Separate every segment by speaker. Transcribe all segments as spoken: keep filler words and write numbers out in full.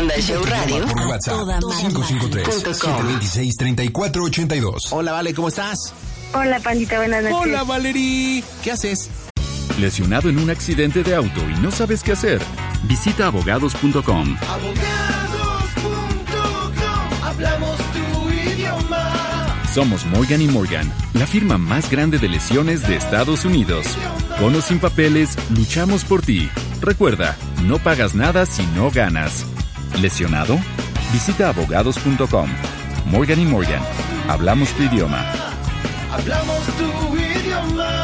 Speaker 1: Panda Show Radio.
Speaker 2: Por WhatsApp, cinco cinco tres, siete dos seis, tres cuatro ocho dos.
Speaker 3: Hola, Vale, ¿cómo estás?
Speaker 4: Hola, Pandita, buenas noches.
Speaker 3: Hola, Valerie. ¿Qué haces?
Speaker 5: ¿Lesionado en un accidente de auto y no sabes qué hacer? Visita abogados punto com.
Speaker 6: abogados punto com, hablamos tu idioma.
Speaker 5: Somos Morgan y Morgan, la firma más grande de lesiones de Estados Unidos. Con o sin papeles, luchamos por ti. Recuerda, no pagas nada si no ganas. ¿Lesionado? Visita abogados punto com. Morgan y Morgan, hablamos tu idioma.
Speaker 6: Hablamos tu idioma.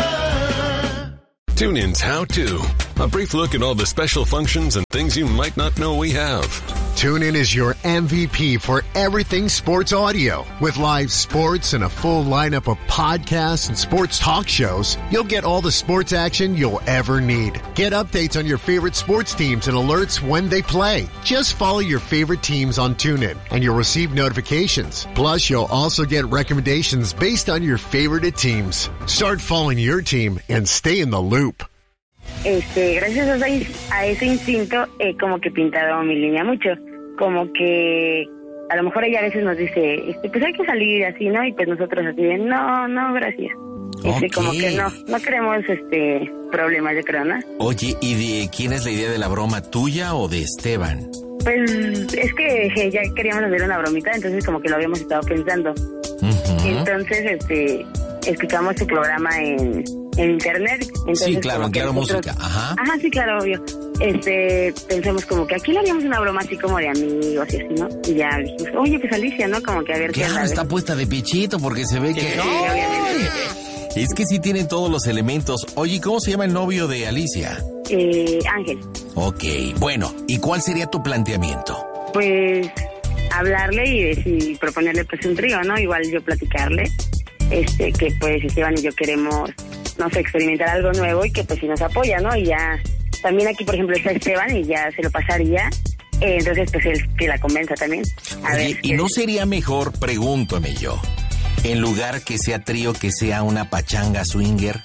Speaker 7: TuneIn's How To. A brief look at all the special functions and things you might not know we have.
Speaker 8: TuneIn is your M V P for everything sports audio. With live sports and a full lineup of podcasts and sports talk shows, you'll get all the sports action you'll ever need. Get updates on your favorite sports teams and alerts when they play. Just follow your favorite teams on TuneIn, and you'll receive notifications. Plus, you'll also get recommendations based on your favorite teams. Start following your team and stay in the loop.
Speaker 4: Este, gracias a ese, a ese instinto, he como que pintado mi línea mucho. Como que a lo mejor ella a veces nos dice, este, pues hay que salir así, ¿no? Y pues nosotros así de, no, no, gracias. Este,
Speaker 3: Okay.
Speaker 4: como que no, no queremos este problemas, yo creo, ¿no?
Speaker 3: Oye, ¿y de quién es la idea de la broma, tuya o de Esteban?
Speaker 4: Pues es que ya queríamos hacer una bromita, entonces como que lo habíamos estado pensando.
Speaker 3: Uh-huh.
Speaker 4: Entonces, este, escuchamos tu programa en, en internet. Entonces,
Speaker 3: Sí, claro,
Speaker 4: como
Speaker 3: en
Speaker 4: que
Speaker 3: Claro
Speaker 4: nosotros-
Speaker 3: Música, ajá.
Speaker 4: Ajá, sí, claro, obvio. Este, pensamos como que aquí le haríamos una broma así como de amigos y así, ¿no? Y ya dijimos, oye, pues Alicia, ¿no? Como que a ver qué
Speaker 3: Claro,
Speaker 4: onda.
Speaker 3: está puesta de pechito porque se ve que...
Speaker 4: Sí, obviamente.
Speaker 3: Es que sí tienen todos los elementos. Oye, ¿cómo se llama el novio de Alicia?
Speaker 4: Eh, Ángel,
Speaker 3: Ok, bueno, ¿y cuál sería tu planteamiento?
Speaker 4: pues hablarle y decir, proponerle pues un trío, ¿no? Igual yo platicarle, este, que pues Esteban y yo queremos, no sé, experimentar algo nuevo y que pues si nos apoya, ¿no? Y ya, también aquí por ejemplo está Esteban y ya se lo pasaría, eh, entonces pues él que la convenza también. A
Speaker 3: Oye,
Speaker 4: ver,
Speaker 3: ¿y
Speaker 4: qué-
Speaker 3: no sería mejor, pregúntame yo, en lugar que sea trío, que sea una pachanga swinger?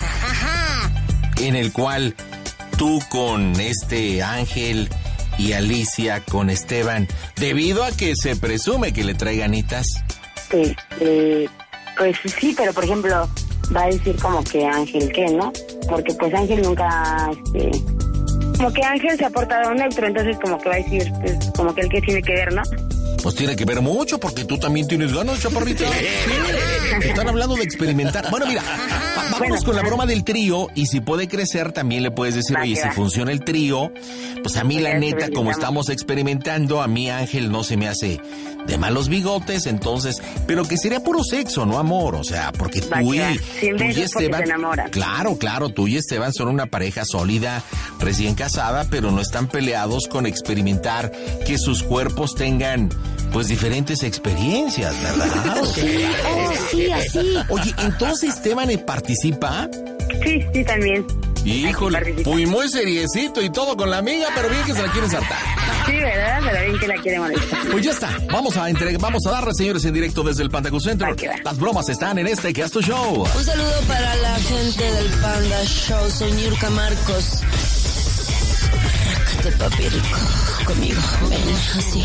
Speaker 3: En el cual tú con este Ángel y Alicia con Esteban, debido a que se presume que le trae ganitas.
Speaker 4: Este, pues sí, pero por ejemplo, va a decir como que Ángel, ¿qué, no? Porque pues Ángel nunca, este, como que Ángel se ha portado neutro, entonces como que va a decir, pues, como que él que tiene que ver, ¿no?
Speaker 3: Pues tiene que ver mucho, porque tú también tienes ganas, chaparrita. Sí. Están hablando de experimentar. Bueno, mira, va- vámonos
Speaker 4: Bueno,
Speaker 3: con la
Speaker 4: ajá.
Speaker 3: broma del trío, y si puede crecer, también le puedes decir,
Speaker 4: Va,
Speaker 3: oye,
Speaker 4: que
Speaker 3: si
Speaker 4: va.
Speaker 3: funciona el trío, pues a mí
Speaker 4: Pues
Speaker 3: la
Speaker 4: ya
Speaker 3: neta, como
Speaker 4: experimentamos.
Speaker 3: estamos experimentando, a mí Ángel no se me hace de malos bigotes, entonces, pero que sería puro sexo, no amor, o sea, porque
Speaker 4: Va,
Speaker 3: tú
Speaker 4: que
Speaker 3: y,
Speaker 4: va. Sin
Speaker 3: tú y
Speaker 4: besos porque
Speaker 3: Esteban,
Speaker 4: se enamoran.
Speaker 3: claro, claro, tú y Esteban son una pareja sólida, recién casada, pero no están peleados con experimentar que sus cuerpos tengan, pues, diferentes experiencias, ¿verdad?
Speaker 4: Oh, sí, así.
Speaker 3: Oye, entonces Esteban eh, participa.
Speaker 4: Sí, sí, también.
Speaker 3: Híjole,
Speaker 4: Aquí participa.
Speaker 3: muy, muy seriecito y todo con la amiga, pero bien que se la quieren saltar.
Speaker 4: Sí, ¿verdad? Pero bien que la quiere molestar.
Speaker 3: Pues ya está, vamos a entregar, vamos a darle, señores, en directo desde el Panda Center.
Speaker 4: Va que va.
Speaker 3: Las bromas están en este que es tu show.
Speaker 1: Un saludo para la gente del Panda Show. Soy Niurka Marcos. Rácate, papi rico. Conmigo. Ven, así.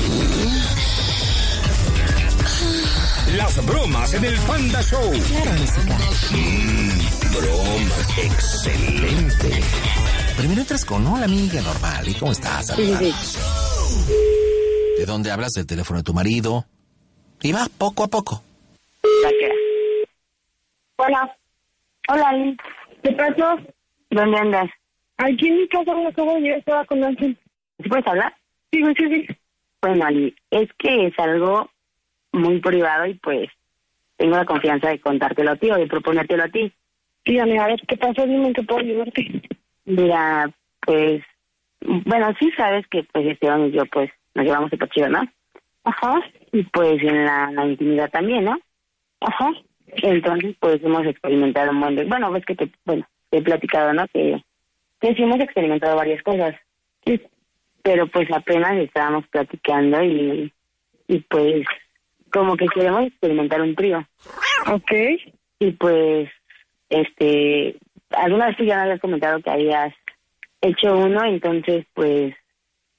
Speaker 9: Las bromas en el Panda Show.
Speaker 1: Claro, música.
Speaker 9: Bromas, excelente.
Speaker 3: Primero entras con hola, amiga, normal. ¿Y cómo estás?
Speaker 4: Sí, sí, sí.
Speaker 3: ¿De dónde hablas? ¿Del teléfono de tu marido? Y va poco a poco.
Speaker 4: Va que va. Hola. Hola, Liz. ¿Qué pasó? ¿Dónde andas? Aquí en mi casa, no acabo de llegar, estaba con Ángel. ¿Sí puedes hablar? Sí, sí, sí. Bueno, Ali, es que es algo muy privado y pues tengo la confianza de contártelo a ti o de proponértelo a ti. Dígame, a ver, ¿qué pasó? Dime en qué puedo ayudarte. Mira, pues, bueno, sí sabes que pues Esteban y yo pues nos llevamos súper chido, ¿no? Ajá. Y pues en la, la intimidad también, ¿no? Ajá. Entonces pues hemos experimentado un buen de... Bueno, ves que te, bueno, te he platicado, ¿no? Que, que sí hemos experimentado varias cosas. Sí. Pero pues apenas estábamos platicando y, y pues como que queremos experimentar un trío. Ok. Y pues, este, alguna vez tú ya me habías comentado que habías hecho uno, entonces pues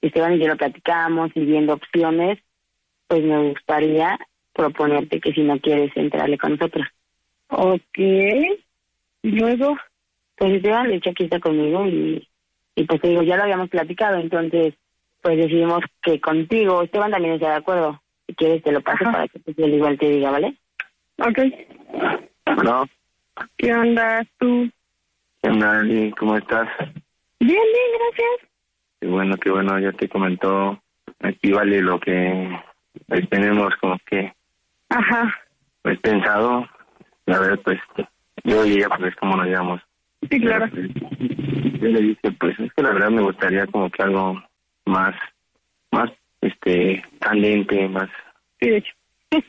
Speaker 4: Esteban y yo lo platicamos y viendo opciones, pues me gustaría proponerte que si no quieres entrarle con nosotros. Ok. Y luego, pues Esteban, de hecho aquí está conmigo y, y pues te digo, ya lo habíamos platicado, entonces pues decidimos que contigo, Esteban también está de acuerdo. Si quieres te lo paso para que pues él igual te diga, ¿vale? Ok.
Speaker 10: No.
Speaker 4: ¿Qué onda tú?
Speaker 10: ¿Qué onda, Ali? ¿Cómo estás?
Speaker 4: Bien, bien, gracias.
Speaker 10: Qué bueno, qué bueno, ya te comentó aquí, vale, lo que pues, tenemos como que
Speaker 4: Ajá.
Speaker 10: pues pensado. A ver, pues yo y ella pues cómo nos llevamos.
Speaker 4: Sí, claro.
Speaker 10: Pues, yo le dije, pues es que la verdad me gustaría como que algo más, más, este, caliente, más...
Speaker 4: Sí, de hecho.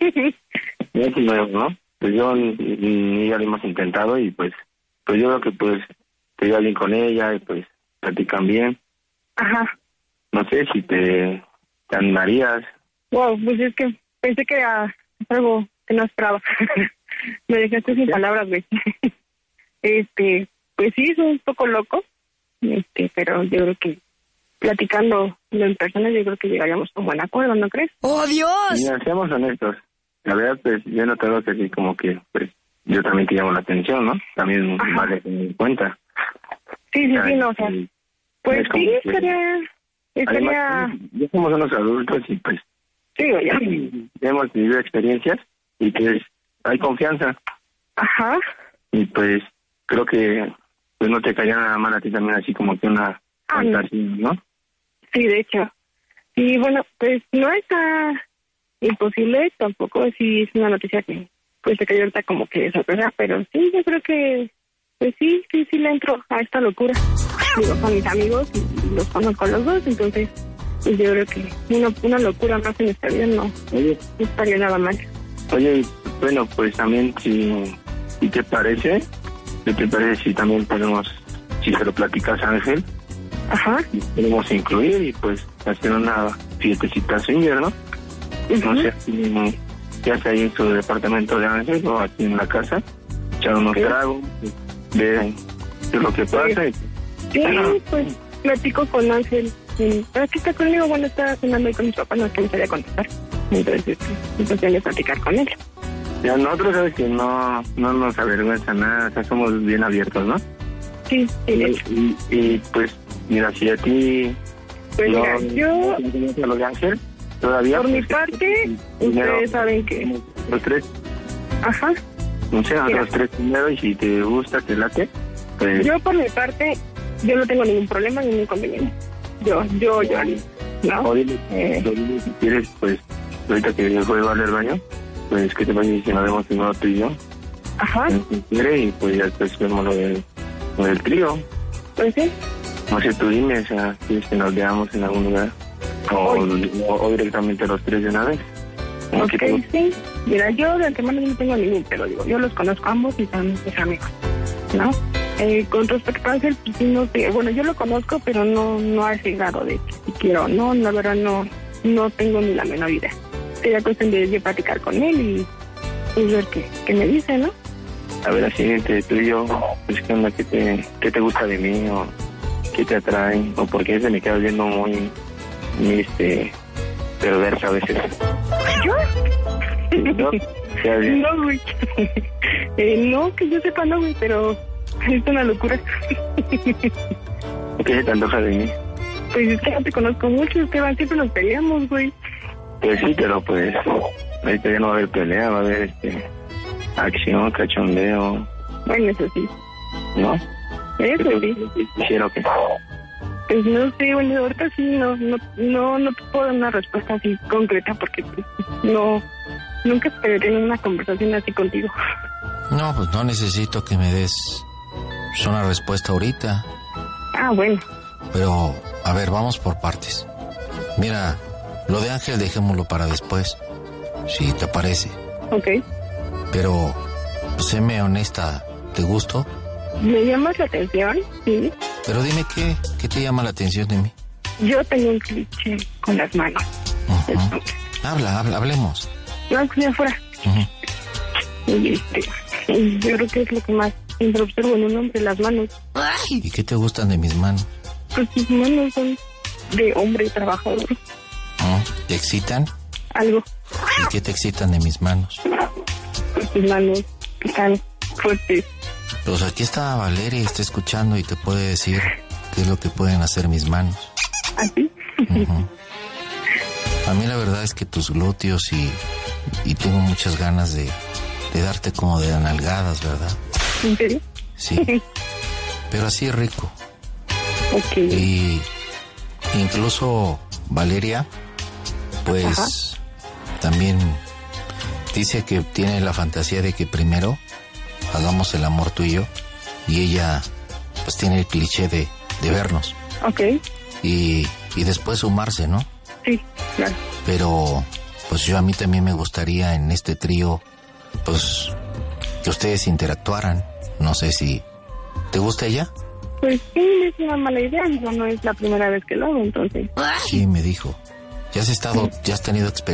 Speaker 10: Más nuevo, ¿no? Pues yo ni, ni ya lo hemos intentado y pues, pues yo creo que pues te llevas bien con ella y pues platican bien.
Speaker 4: Ajá.
Speaker 10: No sé si te, te animarías.
Speaker 4: Wow, pues es que pensé que era algo que no esperaba. Me dejaste sin palabras, güey. Este, pues sí, es un poco loco, este, pero yo creo que platicando en persona, yo creo que llegaríamos a un buen acuerdo, ¿no crees?
Speaker 1: ¡Oh, Dios!
Speaker 10: Mira, seamos honestos. La verdad, pues, yo he notado que así como que, pues, yo también te llamo la atención, ¿no? También
Speaker 4: Ajá.
Speaker 10: vale tener en cuenta.
Speaker 4: Sí, sí, sí, no, o sea, pues
Speaker 10: es como
Speaker 4: sí,
Speaker 10: que-
Speaker 4: estaría, estaría,
Speaker 10: Además, ya somos unos adultos y, pues,
Speaker 4: sí, ya.
Speaker 10: hemos vivido experiencias y, pues, hay confianza.
Speaker 4: Ajá.
Speaker 10: Y, pues, creo que, pues, no te caería nada mal a ti también, así como que una
Speaker 4: Ah, no.
Speaker 10: fantasía, ¿no?
Speaker 4: Sí, de hecho. Y bueno, pues no está imposible, tampoco sí es una noticia que pues te cayó ahorita como que de sorpresa, pero sí, yo creo que pues sí, sí, sí le entro a esta locura. Digo, con mis amigos y los conozco a los dos, entonces pues yo creo que una, una locura más en esta vida no,
Speaker 10: Oye,
Speaker 4: no estaría nada mal.
Speaker 10: Oye, y, bueno, pues también si, si te parece, ¿qué te parece si también podemos, si se lo platicas a Ángel,
Speaker 4: Ajá.
Speaker 10: podemos incluir y pues hacer una fiestecita swinger, ¿no? No
Speaker 4: Ujú.
Speaker 10: sé, si ya sea ahí en su departamento de Ángel o aquí en la casa, echar unos
Speaker 4: Sí.
Speaker 10: tragos, ver qué es lo que pasa. y-
Speaker 4: Sí,
Speaker 10: Bueno,
Speaker 4: pues platico con Ángel. Y aquí está conmigo, bueno, está cenando ahí con mis papás, no es que me sabía contestar. Entonces, este, entonces voy a platicar con él.
Speaker 10: ya nosotros sabes que no, no nos avergüenza nada, o sea, somos bien abiertos, ¿no?
Speaker 4: Sí, sí, de hecho.
Speaker 10: Y, y, pues, mira, si a ti...
Speaker 4: Pues
Speaker 10: no,
Speaker 4: mira, yo,
Speaker 10: no te gusta lo de Ángel, todavía...
Speaker 4: por mi
Speaker 10: pues,
Speaker 4: parte,
Speaker 10: primero,
Speaker 4: ustedes saben que...
Speaker 10: los tres,
Speaker 4: Ajá.
Speaker 10: no sé,
Speaker 4: Mira.
Speaker 10: los tres primero y si te gusta, te late, pues...
Speaker 4: Yo por mi parte, yo no tengo ningún problema, ningún inconveniente. Yo, yo, yo, ¿no?
Speaker 10: O dile,
Speaker 4: Eh.
Speaker 10: o dile si quieres, pues, ahorita que yo voy al baño, pues, ¿qué te parece si nos vemos primero tú y yo?
Speaker 4: Ajá,
Speaker 10: Si quieres, y pues ya después vemos lo del, lo del trío.
Speaker 4: pues sí.
Speaker 10: No sé, tú dime, o sea, ¿quieres que nos veamos en algún lugar? O, o, o directamente los tres de una vez. ¿Cómo que
Speaker 4: Ok,
Speaker 10: te-
Speaker 4: sí. Mira, yo de antemano no tengo ningún, pero digo, yo los conozco ambos y son mis amigos, ¿no? Eh, con respecto a Ángel, pues sí, no sé, bueno, yo lo conozco, pero no no a ese grado de que si quiero, no, la verdad no no tengo ni la menor idea. Sería cuestión de yo platicar con él y, y ver qué, qué me dice, ¿no?
Speaker 10: A ver, así entre tú y yo, pues, ¿qué onda? ¿Qué te, qué te gusta de mí? ¿O qué te atrae? ¿O por qué se me queda viendo muy, muy, este, perversa a veces?
Speaker 4: ¿Yo?
Speaker 10: ¿No? Ya ves.
Speaker 4: No, güey. eh, no, que yo sepa, no, güey, pero es una locura.
Speaker 10: ¿Qué se te antoja de mí?
Speaker 4: Pues es que no te conozco mucho, Esteban, siempre nos peleamos, güey.
Speaker 10: Pues sí, pero pues, ahorita ya no va a haber pelea, va a haber, este, acción, cachondeo,
Speaker 4: Bueno, eso sí.
Speaker 10: ¿no?
Speaker 4: Eso sí.
Speaker 10: Quisiera que...
Speaker 4: Pues no sé, bueno, ahorita sí, no, no, no, no te puedo dar una respuesta así concreta porque pues, no, nunca esperé tener una conversación así contigo.
Speaker 3: No, pues no necesito que me des pues, una respuesta ahorita.
Speaker 4: Ah, bueno.
Speaker 3: Pero, a ver, vamos por partes. Mira, lo de Ángel dejémoslo para después, si te parece.
Speaker 4: Ok.
Speaker 3: Pero, séme honesta, ¿te gusto?
Speaker 4: ¿Me llamas la atención? Sí.
Speaker 3: Pero dime qué, ¿qué te llama la atención de mí?
Speaker 4: Yo tengo un cliché con las manos.
Speaker 3: Uh-huh. Habla, habla, hablemos.
Speaker 4: No, estoy afuera.
Speaker 3: Uh-huh.
Speaker 4: Y este, y yo creo que es lo que más siempre observo en un hombre, las manos.
Speaker 3: ¿Y qué te gustan de mis manos?
Speaker 4: Pues sus manos son de hombre trabajador.
Speaker 3: ¿No? ¿Te excitan?
Speaker 4: Algo.
Speaker 3: ¿Y qué te excitan de mis manos?
Speaker 4: Tus manos están fuertes.
Speaker 3: Pues aquí está Valeria, está escuchando y te puede decir qué es lo que pueden hacer mis manos.
Speaker 4: ¿Así?
Speaker 3: Uh-huh. A mí la verdad es que tus glúteos y, y tengo muchas ganas de, de darte como de nalgadas, ¿verdad?
Speaker 4: ¿En serio?
Speaker 3: Sí. Pero así rico.
Speaker 4: Ok.
Speaker 3: Y incluso Valeria, pues Ajá. también dice que tiene la fantasía de que primero hagamos el amor tú y yo, y ella pues tiene el cliché de, de vernos.
Speaker 4: Ok.
Speaker 3: Y, y después sumarse, ¿no?
Speaker 4: Sí, claro.
Speaker 3: Pero pues yo a mí también me gustaría en este trío, pues que ustedes interactuaran. No sé si... ¿Te gusta ella?
Speaker 4: Pues sí, es una mala idea, ya no es la primera vez que lo hago, entonces.
Speaker 3: Sí, me dijo. Ya has estado, ya has tenido experiencia.